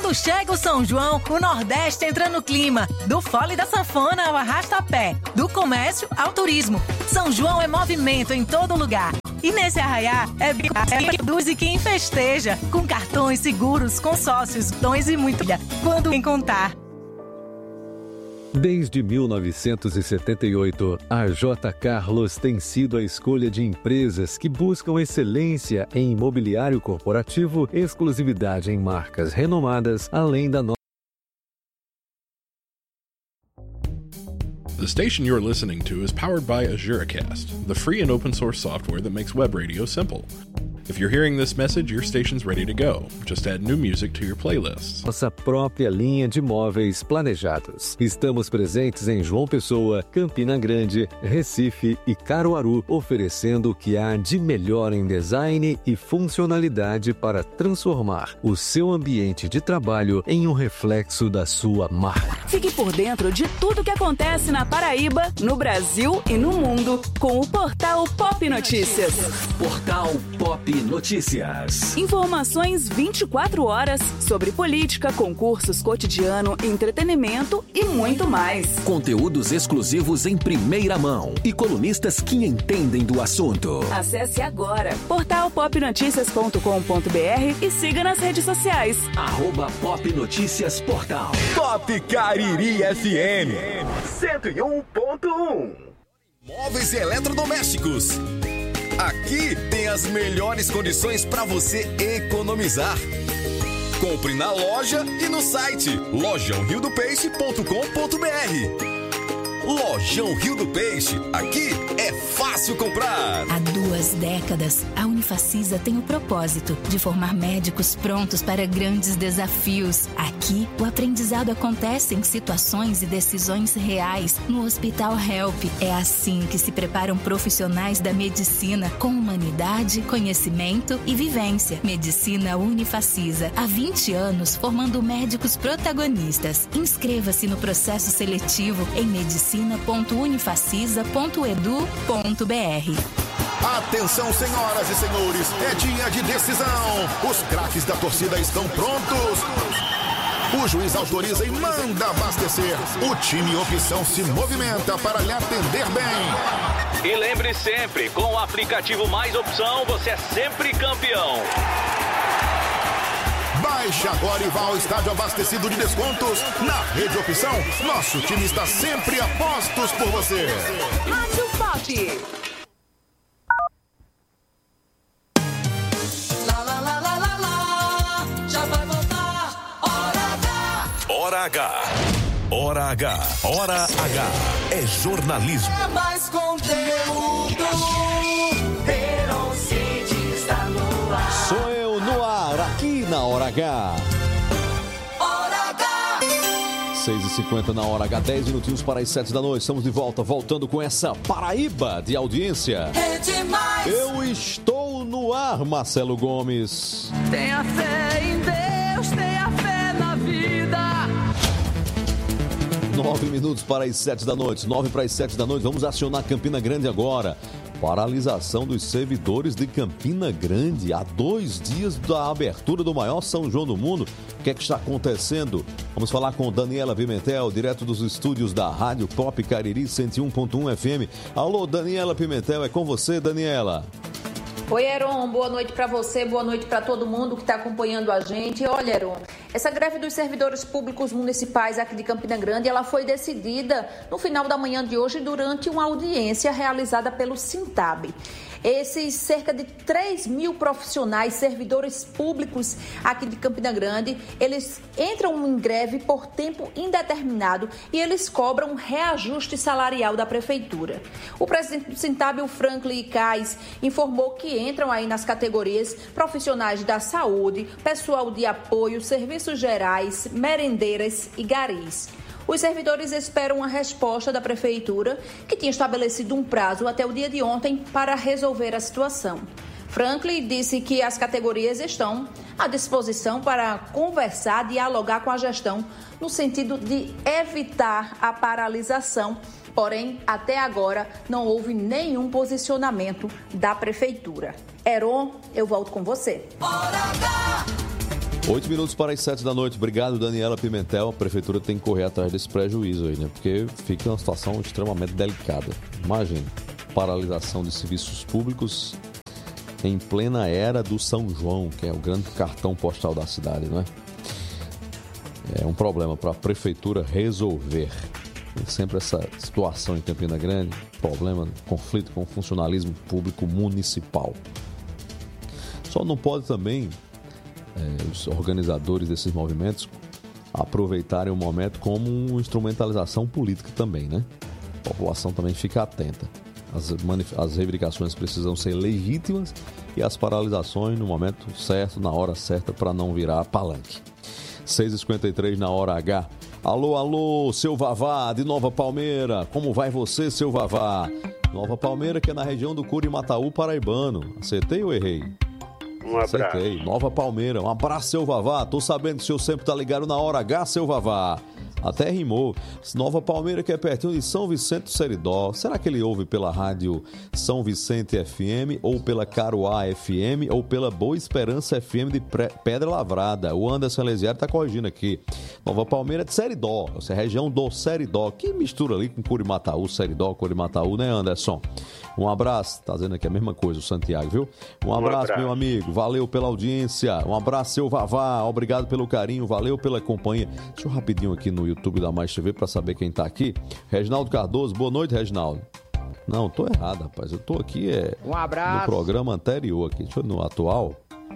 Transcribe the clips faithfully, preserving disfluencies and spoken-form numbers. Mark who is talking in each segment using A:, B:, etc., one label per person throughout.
A: Quando chega o São João, o Nordeste entra no clima. Do fole da sanfona ao arrasta-pé, do comércio ao turismo. São João é movimento em todo lugar. E nesse arraiá, é bico, é luz e quem festeja. Com cartões, seguros, consórcios, dons e muito. Quando em contar.
B: Desde mil novecentos e setenta e oito, a J. Carlos tem sido a escolha de empresas que buscam excelência em imobiliário corporativo, exclusividade em marcas renomadas, além da nossa.
C: The station you're listening to is powered by AzureCast, the free and open source software that makes web radio simple. If you're hearing this message, your station's ready to go. Just add new music to your playlists.
B: Nossa própria linha de móveis planejados. Estamos presentes em João Pessoa, Campina Grande, Recife e Caruaru, oferecendo o que há de melhor em design e funcionalidade para transformar o seu ambiente de trabalho em um reflexo da sua marca.
D: Fique por dentro de tudo que acontece na Paraíba, no Brasil e no mundo com o Portal Pop Notícias.
E: Portal Pop Notícias.
D: Informações vinte e quatro horas sobre política, concursos, cotidiano, entretenimento e muito mais.
E: Conteúdos exclusivos em primeira mão e colunistas que entendem do assunto.
D: Acesse agora portal pop notícias ponto com ponto b r e siga nas redes sociais.
E: Arroba Pop Notícias Portal.
F: Top Cariri F M cento e um ponto um. Móveis e eletrodomésticos. Aqui tem as melhores condições para você economizar. Compre na loja e no site lojão rio do peixe ponto com ponto b r. Lojão Rio do Peixe, aqui é fácil comprar.
G: Há duas décadas, a Unifacisa tem o propósito de formar médicos prontos para grandes desafios. Aqui, o aprendizado acontece em situações e decisões reais no Hospital Help. É assim que se preparam profissionais da medicina com humanidade, conhecimento e vivência. Medicina Unifacisa, há vinte anos formando médicos protagonistas. Inscreva-se no processo seletivo em medicina ponto unifacisa ponto edu ponto b r.
F: Atenção, senhoras e senhores, é dia de decisão. Os craques da torcida estão prontos. O juiz autoriza e manda abastecer. O time Opção se movimenta para lhe atender bem.
H: E lembre sempre, com o aplicativo Mais Opção, você é sempre campeão.
F: Baixe agora e vá ao estádio abastecido de descontos. Na Rede Opção, nosso time está sempre a postos por você.
D: Rádio Pop.
I: Lá, lá, lá, lá, lá, lá. Já vai voltar. Hora H.
F: Hora H. Hora H. Hora H. É jornalismo.
I: É mais conteúdo. Verão City está no ar.
B: Sou eu no ar, aqui na Hora H.
I: Hora H.
B: seis e cinquenta na Hora H, dez minutinhos para as sete da noite. Estamos de volta, voltando com essa Paraíba de audiência.
I: É demais.
B: Eu estou no ar, Marcelo Gomes.
I: Tenha fé em Deus, tenha fé na vida.
B: Nove minutos para as sete da noite. Nove para as sete da noite. Vamos acionar Campina Grande agora. Paralisação dos servidores de Campina Grande há dois dias da abertura do maior São João do mundo. O que é que está acontecendo? Vamos falar com Daniela Pimentel, direto dos estúdios da Rádio Pop Cariri cento e um ponto um F M. Alô, Daniela Pimentel, é com você, Daniela.
J: Oi, Heron, boa noite para você, boa noite para todo mundo que está acompanhando a gente. Olha, Heron, essa greve dos servidores públicos municipais aqui de Campina Grande, ela foi decidida no final da manhã de hoje durante uma audiência realizada pelo Sintab. Esses cerca de três mil profissionais, servidores públicos aqui de Campina Grande, eles entram em greve por tempo indeterminado e eles cobram um reajuste salarial da prefeitura. O presidente do Sintab, o Franklin Cais, informou que entram aí nas categorias profissionais da saúde, pessoal de apoio, serviços gerais, merendeiras e garis. Os servidores esperam uma resposta da prefeitura, que tinha estabelecido um prazo até o dia de ontem para resolver a situação. Franklin disse que as categorias estão à disposição para conversar, dialogar com a gestão, no sentido de evitar a paralisação. Porém, até agora, não houve nenhum posicionamento da prefeitura. Heron, eu volto com você.
B: Oito minutos para as sete da noite. Obrigado, Daniela Pimentel. A prefeitura tem que correr atrás desse prejuízo aí, né? Porque fica uma situação extremamente delicada. Imagina, paralisação de serviços públicos em plena era do São João, que é o grande cartão postal da cidade, não é? É um problema para a prefeitura resolver. Tem sempre essa situação em Campina Grande, problema, conflito com o funcionalismo público municipal. Só não pode também é, os organizadores desses movimentos aproveitarem o momento como uma instrumentalização política também, né? A população também fica atenta. As, manif- as reivindicações precisam ser legítimas e as paralisações no momento certo, na hora certa, para não virar palanque. seis e cinquenta e três na hora H. Alô, alô, seu Vavá, de Nova Palmeira. Como vai você, seu Vavá? Nova Palmeira, que é na região do Curimataú paraibano. Acertei ou errei?
K: Um abraço.
B: Acertei. Nova Palmeira. Um abraço, seu Vavá. Tô sabendo que o senhor sempre tá ligado na hora H, seu Vavá. Até rimou. Nova Palmeira, que é pertinho de São Vicente do Seridó. Será que ele ouve pela rádio São Vicente F M, ou pela Caruá F M, ou pela Boa Esperança F M de Pedra Lavrada? O Anderson Elesiário tá corrigindo aqui. Nova Palmeira é de Seridó, essa é a região do Seridó, que mistura ali com Curimataú, Seridó, Curimataú, né, Anderson? Um abraço, tá dizendo aqui a mesma coisa o Santiago, viu? Um abraço, um abraço, meu amigo, valeu pela audiência. Um abraço, seu Vavá, obrigado pelo carinho, valeu pela companhia. Deixa eu rapidinho aqui no YouTube da Mais T V para saber quem tá aqui. Reginaldo Cardoso, boa noite, Reginaldo. Não, tô errado, rapaz, eu tô aqui é,
L: um abraço.
B: No programa anterior aqui, deixa eu no atual,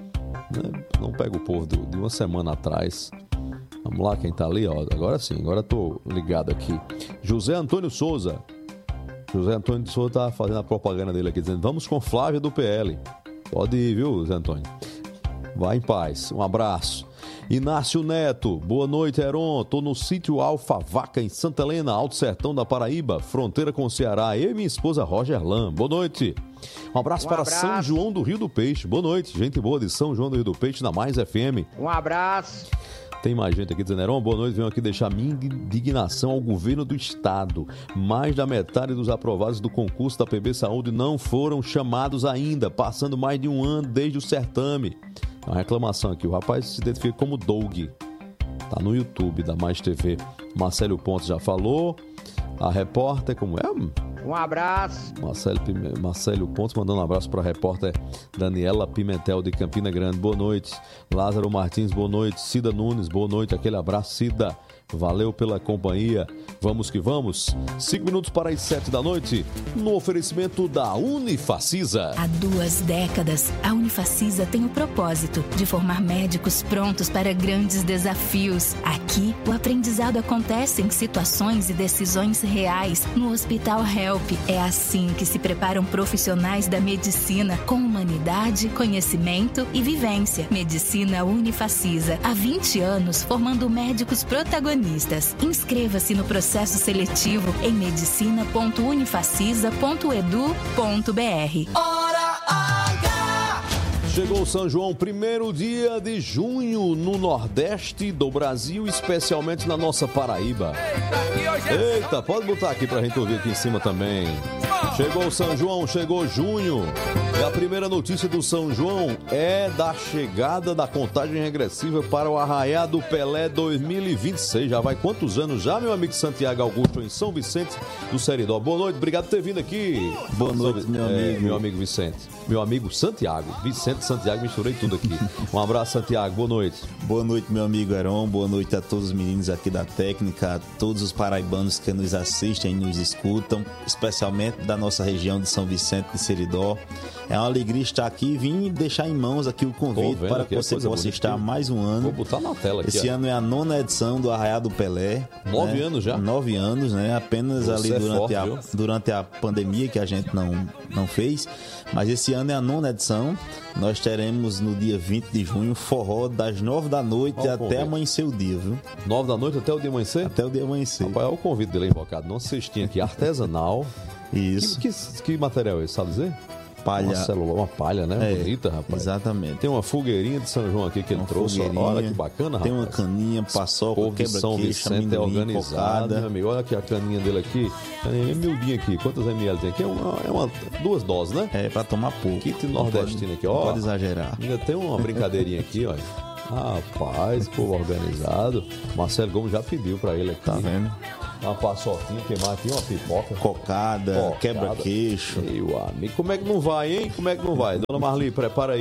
B: né? Não pega o povo do, de uma semana atrás. Vamos lá, quem tá ali, ó, agora sim, agora tô ligado aqui. José Antônio Souza. José Antônio Souza tá fazendo a propaganda dele aqui, dizendo, vamos com Flávia do P L. Pode ir, viu, José Antônio? Vai em paz, um abraço. Inácio Neto, boa noite, Heron. Tô no sítio Alfa Vaca, em Santa Helena, Alto Sertão da Paraíba, fronteira com o Ceará. Eu e minha esposa Rogerlan, boa noite. Um abraço um para abraço. São João do Rio do Peixe, boa noite. Gente boa de São João do Rio do Peixe, na Mais F M.
L: Um abraço.
B: Tem mais gente aqui dizendo, Heron, boa noite, venho aqui deixar minha indignação ao governo do estado. Mais da metade dos aprovados do concurso da P B Saúde não foram chamados ainda, passando mais de um ano desde o certame. Uma reclamação aqui, o rapaz se identifica como Doug, tá no YouTube da Mais T V. Marcelo Pontes já falou, a repórter, como é?
L: Um abraço.
B: Marcelo, Marcelo Pontes mandando um abraço para a repórter Daniela Pimentel de Campina Grande, boa noite. Lázaro Martins, boa noite. Cida Nunes, boa noite, aquele abraço, Cida. Valeu pela companhia. Vamos que vamos. Cinco minutos para as sete da noite, no oferecimento da Unifacisa.
G: Há duas décadas, a Unifacisa tem o propósito de formar médicos prontos para grandes desafios. Aqui, o aprendizado acontece em situações e decisões reais no Hospital Help. É assim que se preparam profissionais da medicina, com humanidade, conhecimento e vivência. Medicina Unifacisa. Há vinte anos, formando médicos protagonistas. Inscreva-se no processo seletivo em medicina ponto unifacisa ponto edu ponto br.
I: Hora H!
B: Chegou São João, primeiro dia de junho no Nordeste do Brasil, especialmente na nossa Paraíba. Eita, pode botar aqui pra gente ouvir aqui em cima também. Chegou São João, chegou junho. E a primeira notícia do São João é da chegada da contagem regressiva para o Arraiá do Pelé dois mil e vinte e seis. Já vai quantos anos já, meu amigo Santiago Augusto, em São Vicente do Seridó. Boa noite, obrigado por ter vindo aqui.
M: Boa noite, meu amigo.
B: É, meu amigo Vicente. Meu amigo Santiago. Vicente, Santiago, misturei tudo aqui. Um abraço, Santiago. Boa noite.
M: Boa noite, meu amigo Heron. Boa noite a todos os meninos aqui da técnica, a todos os paraibanos que nos assistem e nos escutam, especialmente da nossa região de São Vicente de Seridó. É uma alegria estar aqui e vim deixar em mãos aqui o convite para que você possa estar mais um ano.
B: Vou botar na tela aqui.
M: Esse
B: ó.
M: ano é a nona edição do Arraiá do Pelé.
B: Nove
M: né?
B: anos já?
M: Nove anos, né? Apenas você ali durante, é forte, a, durante a pandemia que a gente não, não fez. Mas esse ano é a nona edição. Nós teremos no dia vinte de junho forró das nove da noite Olha até convite. amanhecer o dia, viu?
B: Nove da noite até o dia amanhecer?
M: Até o dia amanhecer.
B: Rapaz, olha o convite dele invocado. Não cestinha aqui, artesanal.
M: Isso.
B: Que, que, que material é esse, sabe dizer?
M: Palha.
B: Uma celular, uma palha, né?
M: É,
B: bonita, rapaz.
M: Exatamente.
B: Tem uma fogueirinha de São João aqui que ele
M: uma
B: trouxe. Olha que bacana, rapaz.
M: Tem uma caninha, paçoca, quebra-queixo,
B: amendoim, é organizada. Meu amigo, olha aqui a caninha dele aqui. Caninha miudinha aqui. Quantas ml tem aqui? É uma, é uma duas doses, né?
M: É, pra tomar pouco.
B: Kit nordestino aqui, ó.
M: Não pode exagerar.
B: Ainda tem uma brincadeirinha aqui, ó. Rapaz, povo organizado. Marcelo Gomes já pediu pra ele aqui.
M: Tá vendo?
B: Uma paçoquinha, que mais tinha uma pipoca.
M: Cocada, Cocada. Quebra-queixo.
B: Meu amigo, como é que não vai, hein? Como é que não vai? Dona Marli, prepara aí.